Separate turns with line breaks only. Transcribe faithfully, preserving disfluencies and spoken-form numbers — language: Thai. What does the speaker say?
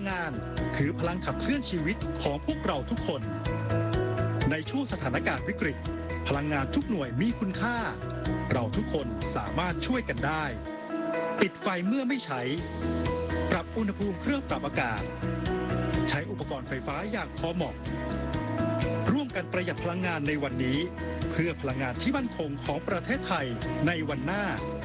งงานคือพลังขับเคลื่อนชีวิตของพวกเราทุกคนในช่วงสถานการณ์วิกฤตพลังงานทุกหน่วยมีคุณค่าเราทุกคนสามารถช่วยกันได้ปิดไฟเมื่อไม่ใช้ปรับอุณหภูมิเครื่องปรับอากาศใช้อุปกรณ์ไฟฟ้าอย่างพอเหมาะร่วมกันประหยัดพลังงานในวันนี้เพื่อพลังงานที่มั่นคงของประเทศไทยในวันหน้า